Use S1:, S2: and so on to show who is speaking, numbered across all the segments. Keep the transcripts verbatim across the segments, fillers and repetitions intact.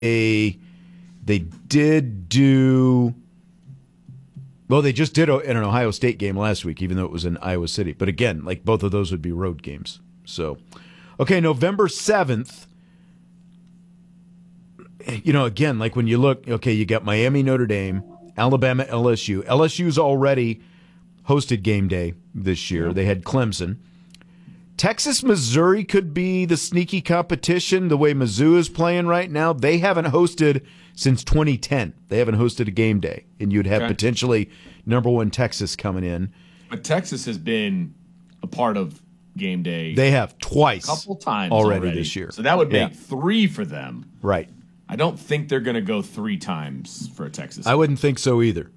S1: they did do. Well, they just did an Ohio State game last week, even though it was in Iowa City. But again, like both of those would be road games. So, okay, November seventh. You know, again, like when you look, okay, you got Miami, Notre Dame, Alabama, L S U. L S U's already hosted game day this year. They had Clemson. Texas, Missouri could be the sneaky competition the way Mizzou is playing right now. They haven't hosted since twenty ten. They haven't hosted a game day, and you'd have okay. potentially number one Texas coming in.
S2: But Texas has been a part of game day.
S1: They have twice,
S2: a couple times
S1: already,
S2: already
S1: this year.
S2: So that would make
S1: yeah.
S2: three for them.
S1: Right.
S2: I don't think they're going to go three times for a Texas.
S1: I wouldn't think so either.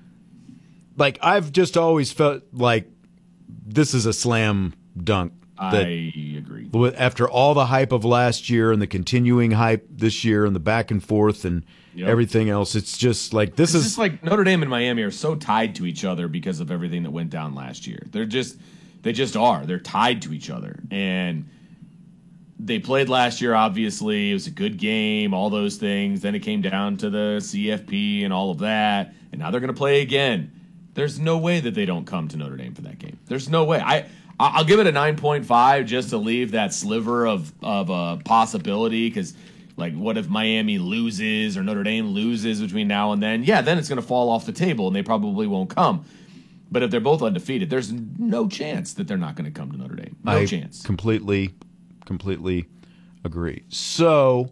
S1: Like, I've just always felt like this is a slam dunk.
S2: That, I agree.
S1: After all the hype of last year and the continuing hype this year and the back and forth and yep. everything else, it's just like this
S2: it's
S1: is
S2: just like Notre Dame and Miami are so tied to each other because of everything that went down last year. They're just they just are. They're tied to each other. And they played last year, obviously. It was a good game, all those things. Then it came down to the C F P and all of that. And now they're going to play again. There's no way that they don't come to Notre Dame for that game. There's no way. I I'll give it a nine point five just to leave that sliver of, of a possibility because, like, what if Miami loses or Notre Dame loses between now and then? Yeah, then it's going to fall off the table, and they probably won't come. But if they're both undefeated, there's no chance that they're not going to come to Notre Dame. No
S1: I
S2: chance.
S1: completely, completely agree. So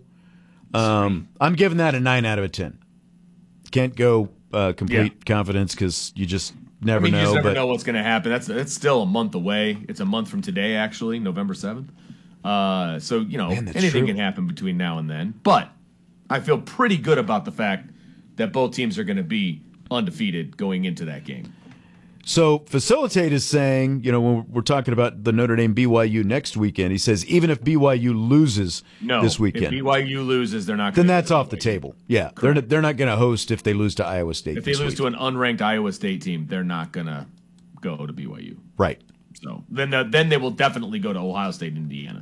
S1: um, I'm giving that a nine out of a ten. Can't go uh, complete yeah. confidence because you just – Never
S2: I mean,
S1: know,
S2: you just never
S1: but,
S2: know what's going to happen. That's that's still a month away. It's a month from today, actually, November seventh. Uh, so, you know,
S1: Man,
S2: anything
S1: true.
S2: can happen between now and then. But I feel pretty good about the fact that both teams are going to be undefeated going into that game.
S1: So Facilitate is saying, you know, when we're talking about the Notre Dame B Y U next weekend, he says even if B Y U loses
S2: no,
S1: this weekend.
S2: if B Y U loses, they're not
S1: Then
S2: gonna
S1: that's off the table. Yeah, Correct. they're not, they're not going to host if they lose to Iowa State
S2: If they
S1: this
S2: lose
S1: week.
S2: to an unranked Iowa State team, they're not going to go to B Y U.
S1: Right.
S2: So then the, then they will definitely go to Ohio State and Indiana.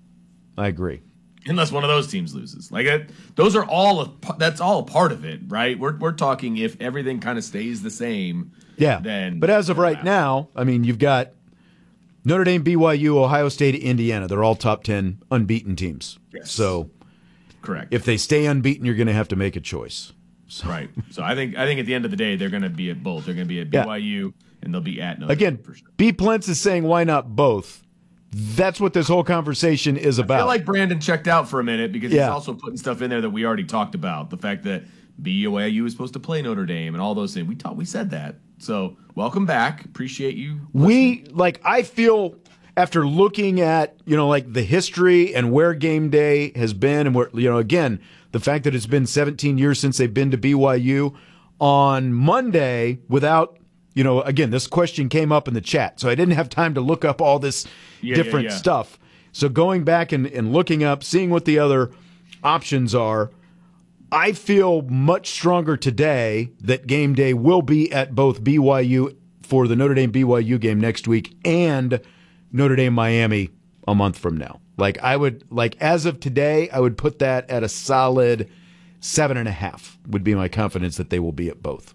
S1: I agree.
S2: Unless one of those teams loses. Like it, those are all a, that's all a part of it, right? We're we're talking if everything kind of stays the same.
S1: Yeah.
S2: Then
S1: but as of right
S2: happen.
S1: now, I mean, you've got Notre Dame, B Y U, Ohio State, Indiana. They're all top ten unbeaten teams.
S2: Yes.
S1: So
S2: correct.
S1: If they stay unbeaten, you're going to have to make a choice. So.
S2: Right. So I think I think at the end of the day, they're going to be at both. They're going to be at B Y U yeah. and they'll be at Notre
S1: Again,
S2: Dame for sure.
S1: B. Plentz is saying why not both? That's what this whole conversation is about.
S2: I feel like Brandon checked out for a minute because
S1: yeah.
S2: he's also putting stuff in there that we already talked about. The fact that B Y U is supposed to play Notre Dame and all those things. We talked. We said that. So welcome back. Appreciate you listening.
S1: We like. I feel after looking at you know like the history and where game day has been, and where you know again the fact that it's been seventeen years since they've been to B Y U on Monday without. You know, again, this question came up in the chat, so I didn't have time to look up all this
S2: yeah,
S1: different
S2: yeah, yeah.
S1: stuff. So going back and, and looking up, seeing what the other options are, I feel much stronger today that game day will be at both B Y U for the Notre Dame B Y U game next week and Notre Dame Miami a month from now. Like I would, like as of today, I would put that at a solid seven and a half. Would be my confidence that they will be at both.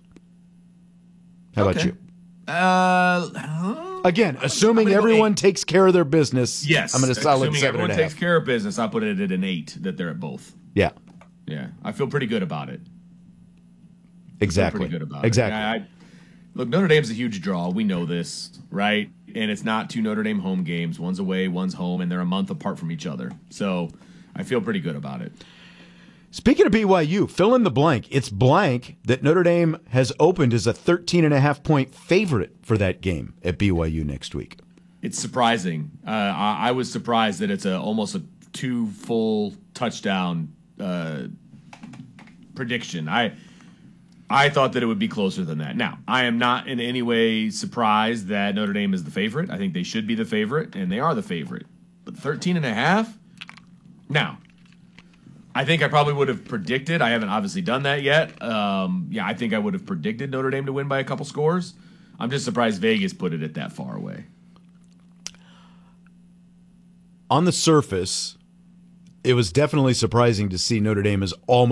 S1: How
S2: okay.
S1: about you?
S2: Uh,
S1: Again, assuming everyone takes care of their business,
S2: yes.
S1: I'm going to solid
S2: assuming
S1: seven and a half.
S2: Everyone takes care of business. I put it at an eight that they're at both.
S1: Yeah.
S2: Yeah. I feel pretty good about it.
S1: Exactly.
S2: Pretty good about
S1: exactly.
S2: it. I, I, look, Notre Dame's a huge draw. We know this, right? And it's not two Notre Dame home games. One's away, one's home, and they're a month apart from each other. So I feel pretty good about it.
S1: Speaking of B Y U, fill in the blank. It's blank that Notre Dame has opened as a thirteen and a half point favorite for that game at B Y U next week.
S2: It's surprising. Uh, I, I was surprised that it's a almost a two full touchdown uh, prediction. I I thought that it would be closer than that. Now, I am not in any way surprised that Notre Dame is the favorite. I think they should be the favorite, and they are the favorite. But thirteen and a half? Now, I think I probably would have predicted. I haven't obviously done that yet. Um, yeah, I think I would have predicted Notre Dame to win by a couple scores. I'm just surprised Vegas put it at that far away.
S1: On the surface, it was definitely surprising to see Notre Dame is almost